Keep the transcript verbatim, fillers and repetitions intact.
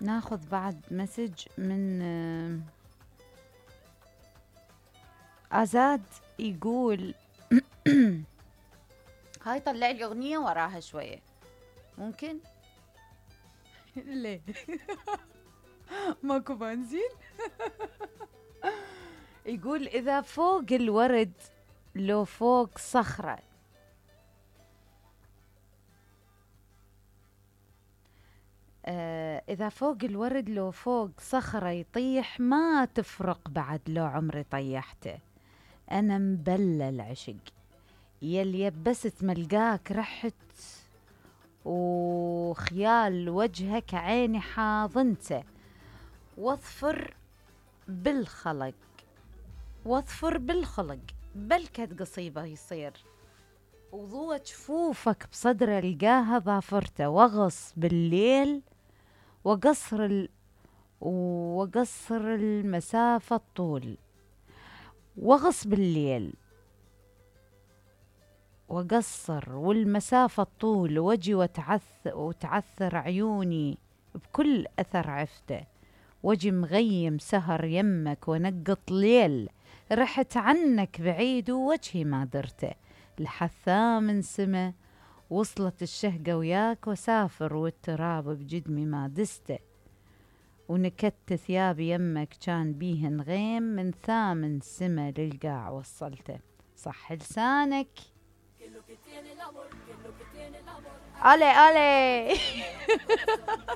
ناخذ بعد مسج من آه، آزاد. يقول هاي طلع لي أغنية وراها شوية، ممكن؟ ليه؟ ماكو بنزين؟ يقول إذا فوق الورد لو فوق صخرة، آه إذا فوق الورد لو فوق صخرة يطيح، ما تفرق بعد لو عمري طيحته. أنا مبلل عشق يلي يبست ملقاك رحت، وخيال وجهك عيني حاضنته، واظفر بالخلق واظفر بالخلق بلكت قصيبة يصير، وضوى جفوفك بصدر القاها ظافرته، وغص بالليل وقصر ال... وقصر المسافة الطول، وغص بالليل وقصر والمسافة الطول، وجي وتعث وتعثر عيوني بكل أثر عفته، وجي مغيم سهر يمك ونقط ليل، رحت عنك بعيد ووجهي ما درته، الحثام من سما وصلت الشهقة وياك، وسافر والتراب بجدمي ما دسته، ونكت ثيابي يمك كان بيهن غيم، من ثامن سما للقاع وصلته، صح لسانك. Ale, ale.